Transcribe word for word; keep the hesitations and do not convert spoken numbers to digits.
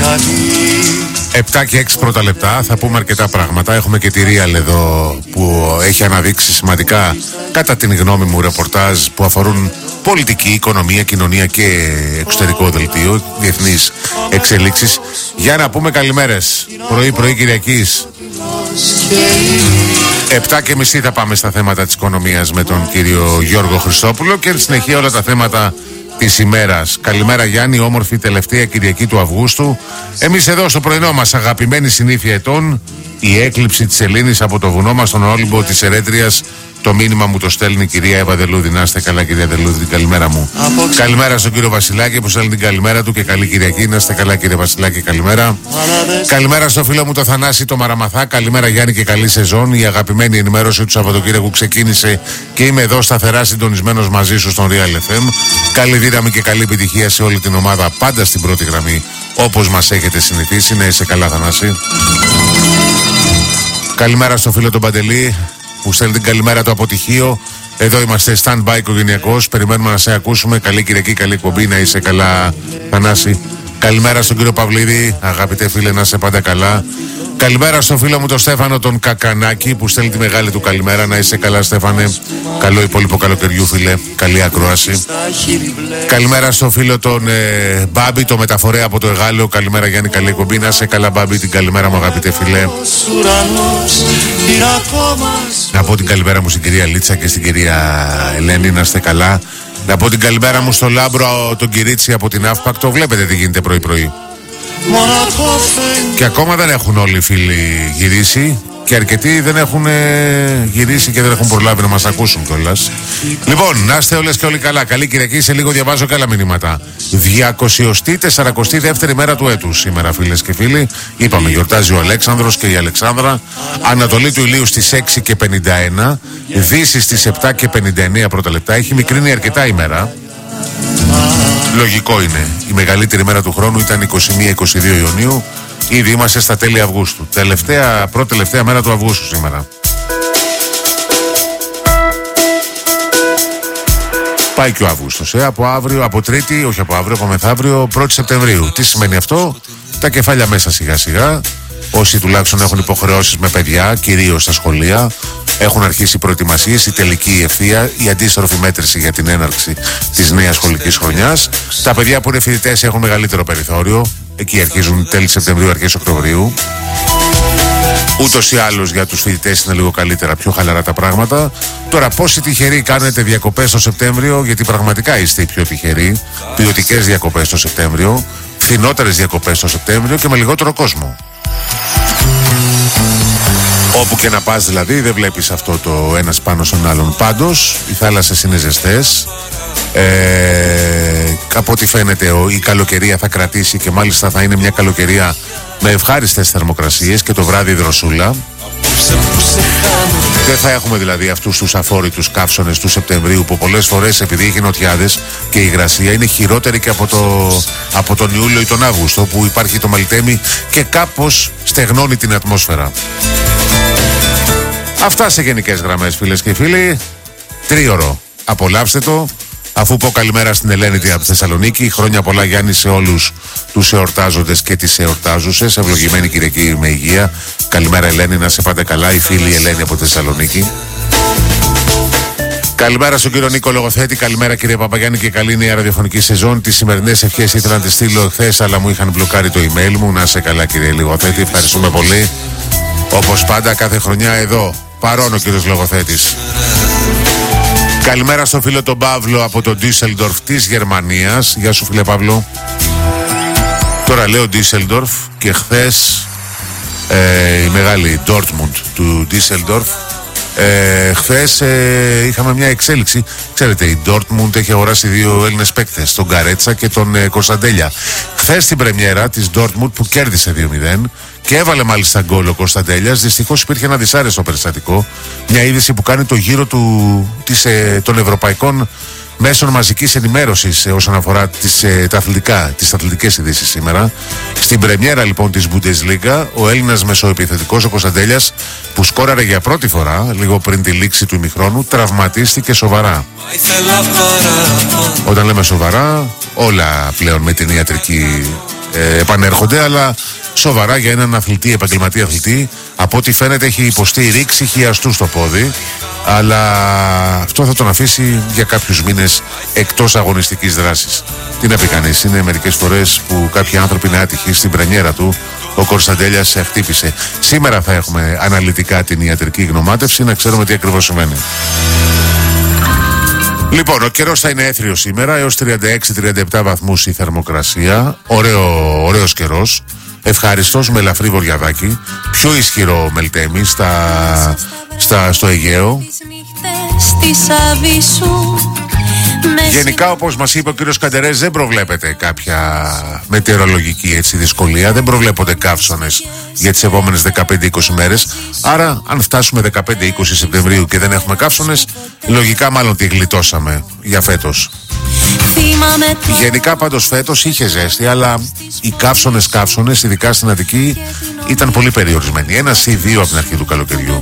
επτά και έξι πρώτα λεπτά, θα πούμε αρκετά πράγματα. Έχουμε και τη Real εδώ που έχει αναδείξει σημαντικά, κατά την γνώμη μου, ρεπορτάζ που αφορούν πολιτική, οικονομία, κοινωνία και εξωτερικό δελτίο, διεθνείς εξελίξεις. Για να πούμε καλημέρες. Πρωί-πρωί Κυριακής επτά και μισή θα πάμε στα θέματα της οικονομίας με τον κύριο Γιώργο Χριστόπουλο και συνεχεία όλα τα θέματα της ημέρας. Καλημέρα Γιάννη, όμορφη τελευταία Κυριακή του Αυγούστου. Εμείς εδώ στο πρωινό μας αγαπημένη συνήθεια ετών, η έκλειψη της Ελλήνης από το βουνό μας στον Όλυμπο της Ερέτριας. Το μήνυμα μου το στέλνει η κυρία Εύα Δελούδη. Να είστε καλά, κυρία Δελούδη, την καλημέρα μου. Από... Καλημέρα στον κύριο Βασιλάκη που στέλνει την καλημέρα του και καλή Κυριακή. Να είστε καλά, κύριε Βασιλάκη, καλημέρα. Καλημέρα στο φίλο μου το Θανάση το Μαραμαθά. Καλημέρα Γιάννη και καλή σεζόν. Η αγαπημένη ενημέρωση του Σαββατοκύριακου ξεκίνησε και είμαι εδώ σταθερά συντονισμένος μαζί σου στον Real εφ εμ. Καλή δύναμη και καλή επιτυχία σε όλη την ομάδα, πάντα στην πρώτη γραμμή όπως μας έχετε συνηθίσει. Να είσαι καλά, Θανάση. Καλημέρα στο φίλο τον Παντελή που στέλνει την καλημέρα του αποτυχίο. Εδώ είμαστε stand-by οικογενειακός. Περιμένουμε να σε ακούσουμε. Καλή Κυριακή, καλή εκπομπή. Να είσαι καλά, Θανάση. Καλημέρα στον κύριο Παυλίδη. Αγαπητέ φίλε, να είσαι πάντα καλά. Καλημέρα στον φίλο μου τον Στέφανο τον Κακανάκη που στέλνει τη μεγάλη του καλημέρα. Να είσαι καλά, Στέφανε. Καλό υπόλοιπο καλοκαιριού, φίλε. Καλή ακρόαση. Καλημέρα στον φίλο τον ε, Μπάμπη, το μεταφορέα από το Εγάλεο. Καλημέρα Γιάννη, καλή εκπομπή. Να είσαι καλά, Μπάμπη. Την καλημέρα μου, αγαπητέ φίλε. Να πω την καλημέρα μου στην κυρία Λίτσα και στην κυρία Ελένη. Να είστε καλά. Να πω την καλημέρα μου στο Λάμπρο τον Κυρίτσι από την ΑΦΠΑΚ. Το βλέπετε τι γίνεται πρωί-πρωί. Και ακόμα δεν έχουν όλοι οι φίλοι γυρίσει και αρκετοί δεν έχουν γυρίσει και δεν έχουν προλάβει να μας ακούσουν κιόλας. Λοιπόν, να είστε όλες και όλοι καλά. Καλή Κυριακή, σε λίγο διαβάζω και άλλα μηνύματα. διακοσιοστή τεσσαρακοστή δεύτερη μέρα του έτους σήμερα, φίλες και φίλοι. Είπαμε, γιορτάζει ο Αλέξανδρος και η Αλεξάνδρα. Ανατολή του ηλίου στις έξι και πενήντα ένα, δύση στις επτά και πενήντα εννέα πρώτα λεπτά. Έχει μικρύνει αρκετά ημέρα. Λογικό είναι. Η μεγαλύτερη μέρα του χρόνου ήταν είκοσι μία είκοσι δύο Ιουνίου. Ήδη είμαστε στα τέλη Αυγούστου. Τελευταία, πρώτη τελευταία μέρα του Αυγούστου σήμερα. Πάει και ο Αύγουστος, ε, από αύριο, από Τρίτη, όχι από αύριο, από μεθαύριο, πρώτη Σεπτεμβρίου. Τι σημαίνει αυτό? Τα κεφάλια μέσα σιγά σιγά. Όσοι τουλάχιστον έχουν υποχρεώσεις με παιδιά, κυρίως στα σχολεία, έχουν αρχίσει προετοιμασίες, η τελική ευθεία, η αντίστροφη μέτρηση για την έναρξη της νέας σχολικής χρονιάς. Τα παιδιά που είναι φοιτητές έχουν μεγαλύτερο περιθώριο. Εκεί αρχίζουν τέλη Σεπτεμβρίου, αρχές Οκτωβρίου. Ούτως ή άλλως για τους φοιτητές είναι λίγο καλύτερα, πιο χαλαρά τα πράγματα. Τώρα, πόσοι τυχεροί κάνετε διακοπές το Σεπτέμβριο, γιατί πραγματικά είστε οι πιο τυχεροί. Ποιοτικές διακοπές το Σεπτέμβριο, φθηνότερες διακοπές το Σεπτέμβριο και με λιγότερο κόσμο. Όπου και να πας δηλαδή δεν βλέπεις αυτό το ένας πάνω στον άλλον. Πάντως οι θάλασσες είναι ζεστές, ε, από ό,τι φαίνεται η καλοκαιρία θα κρατήσει και μάλιστα θα είναι μια καλοκαιρία με ευχάριστες θερμοκρασίες και το βράδυ δροσούλα. Δεν θα έχουμε δηλαδή αυτούς τους αφόρητους καύσονες του Σεπτεμβρίου που πολλές φορές επειδή έχει νοτιάδες και η υγρασία είναι χειρότερη και από, το, από τον Ιούλιο ή τον Αύγουστο που υπάρχει το Μαλτέμι και κάπως στεγνώνει την ατμόσφαιρα. Αυτά σε γενικές γραμμές, φίλες και φίλοι. Τρίωρο, απολαύστε το. Αφού πω καλημέρα στην Ελένη από τη Θεσσαλονίκη, χρόνια πολλά Γιάννη σε όλους τους εορτάζοντες και τις εορτάζουσες. Ευλογημένη Κυριακή με υγεία. Καλημέρα Ελένη, να σε πάτε καλά. Η φίλη Ελένη από τη Θεσσαλονίκη. Καλημέρα στον κύριο Νίκο Λογοθέτη. Καλημέρα κύριε Παπαγιάννη και καλή νέα ραδιοφωνική σεζόν. Τις σημερινές ευχές ήθελα να τις στείλω χθες, αλλά μου είχαν μπλοκάρει το email μου. Να σε καλά κύριε Λογοθέτη. Ευχαριστούμε πολύ. Όπως πάντα κάθε χρονιά εδώ. Παρόν ο κύριος Λογοθέτης. Καλημέρα στο φίλο τον Παύλο από το Ντίσελντορφ της Γερμανίας. Γεια σου φίλε Παύλο. Τώρα λέω Ντίσελντορφ και χθες ε, η μεγάλη Ντόρτμουντ του Ντίσελντορφ. Ε, χθες ε, είχαμε μια εξέλιξη. Ξέρετε, η Ντόρτμουντ έχει αγοράσει δύο Έλληνες παίκτες, τον Καρέτσα και τον ε, Κωνσταντέλια. Χθες στην πρεμιέρα της Ντόρτμουντ που κέρδισε δύο μηδέν και έβαλε μάλιστα γκολ ο Κωνσταντέλιας. Δυστυχώς υπήρχε ένα δυσάρεστο περιστατικό. Μια είδηση που κάνει το γύρο του, της, ε, των ευρωπαϊκών μέσων μαζικής ενημέρωσης ε, όσον αφορά τις, ε, τα αθλητικά, τις αθλητικές ειδήσεις σήμερα. Στην πρεμιέρα λοιπόν της Bundesliga, ο Έλληνας μεσοεπιθετικός ο Κωνσταντέλιας, που σκόραρε για πρώτη φορά λίγο πριν τη λήξη του ημιχρόνου, τραυματίστηκε σοβαρά. Όταν λέμε σοβαρά, όλα πλέον με την ιατρική ε, επανέρχονται, αλλά σοβαρά για έναν αθλητή, επαγγελματία αθλητή. Από ό,τι φαίνεται έχει υποστεί ρήξη χιαστού στο πόδι, αλλά αυτό θα τον αφήσει για κάποιους μήνες εκτός αγωνιστικής δράσης. Τι να πει κανείς, είναι μερικές φορές που κάποιοι άνθρωποι είναι άτυχοι. Στην πρενιέρα του ο Κωνσταντέλιας χτύπησε. Σήμερα θα έχουμε αναλυτικά την ιατρική γνωμάτευση, να ξέρουμε τι ακριβώς σημαίνει. Λοιπόν, ο καιρός θα είναι έθριος σήμερα, έως τριάντα έξι τριάντα επτά βαθμούς η θερμοκρασία. Ωραίο, ωραίος καιρός. Ευχαριστώς με ελαφρύ βορειαδάκι. Πιο ισχυρό Μελτέμι στα, στα, στο Αιγαίο. Γενικά, όπως μας είπε ο κύριος Καντερές, δεν προβλέπεται κάποια μετεωρολογική έτσι, δυσκολία. Δεν προβλέπονται καύσονες για τις επόμενες δεκαπέντε είκοσι μέρες. Άρα, αν φτάσουμε δεκαπέντε είκοσι Σεπτεμβρίου και δεν έχουμε καύσονες, λογικά μάλλον τη γλιτώσαμε για φέτος. Γενικά πάντως φέτος είχε ζέστη, αλλά οι καύσονες καύσονες, ειδικά στην Αττική, ήταν πολύ περιορισμένοι. Ένας ή δύο από την αρχή του καλοκαιριού.